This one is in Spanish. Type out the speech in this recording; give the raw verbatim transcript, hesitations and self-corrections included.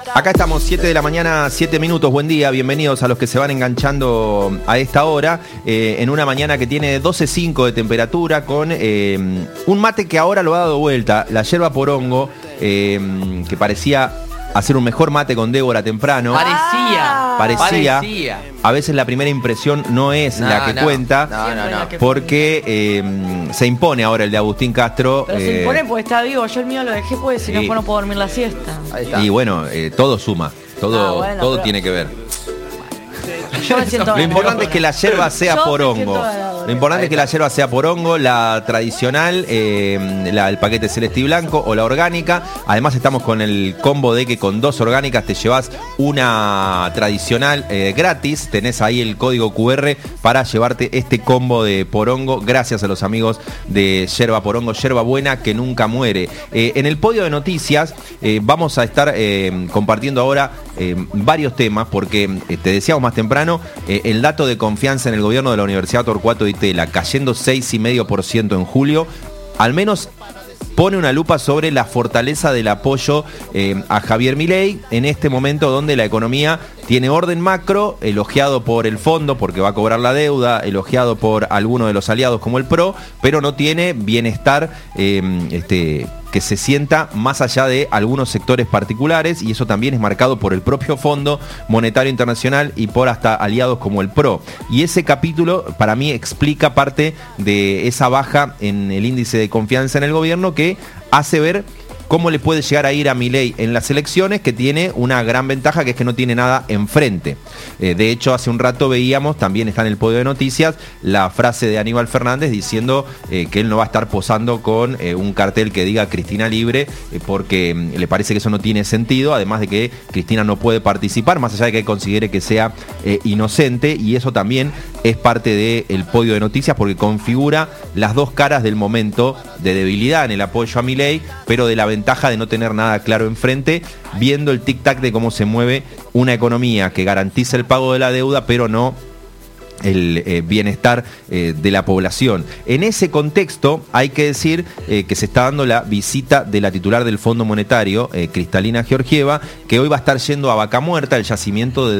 Acá estamos, siete de la mañana, siete minutos, buen día, bienvenidos a los que se van enganchando a esta hora, eh, en una mañana que tiene doce punto cinco de temperatura, con eh, un mate que ahora lo ha dado vuelta, la yerba porongo, eh, que parecía hacer un mejor mate con Débora temprano. Parecía. Parecía. Parecía. A veces la primera impresión no es No, la que no, cuenta, no, no, no. porque eh, se impone ahora el de Agustín Castro. Pero eh, se impone porque está vivo. Yo el mío lo dejé porque si sí. no, pues no puedo dormir la siesta. Ahí está. Y bueno, eh, todo suma, todo, Ah, bueno, todo pero- tiene que ver. Yo me siento Lo importante ganadora. es que la yerba sea Yo me porongo. siento ganadora. Lo importante Ahí es que la está. yerba sea porongo, la tradicional, eh, la, el paquete celeste y blanco o la orgánica. Además estamos con el combo de que con dos orgánicas te llevas una tradicional eh, gratis. Tenés ahí el código cu erre para llevarte este combo de porongo. Gracias a los amigos de Yerba Porongo, yerba buena que nunca muere. Eh, en el podio de noticias eh, vamos a estar eh, compartiendo ahora eh, varios temas, porque eh, te decíamos más temprano, eh, el dato de confianza en el gobierno de la Universidad Torcuato Di Tella cayendo seis coma cinco por ciento en julio, al menos pone una lupa sobre la fortaleza del apoyo eh, a Javier Milei en este momento donde la economía tiene orden macro, elogiado por el fondo porque va a cobrar la deuda, elogiado por algunos de los aliados como el PRO, pero no tiene bienestar eh, este, que se sienta más allá de algunos sectores particulares, y eso también es marcado por el propio Fondo Monetario Internacional y por hasta aliados como el PRO. Y ese capítulo para mí explica parte de esa baja en el índice de confianza en el gobierno, que hace ver cómo le puede llegar a ir a Milei en las elecciones, que tiene una gran ventaja, que es que no tiene nada enfrente. Eh, de hecho, hace un rato veíamos, también está en el podio de noticias, la frase de Aníbal Fernández diciendo eh, que él no va a estar posando con eh, un cartel que diga Cristina libre, eh, porque mm, le parece que eso no tiene sentido, además de que Cristina no puede participar, más allá de que él considere que sea eh, inocente, y eso también es parte del podio de noticias, porque configura las dos caras del momento de debilidad en el apoyo a Milei, pero de la ventaja de no tener nada claro enfrente, viendo el tic-tac de cómo se mueve una economía que garantiza el pago de la deuda, pero no el eh, bienestar eh, de la población. En ese contexto hay que decir eh, que se está dando la visita de la titular del Fondo Monetario, eh, Cristalina Georgieva, que hoy va a estar yendo a Vaca Muerta, el yacimiento de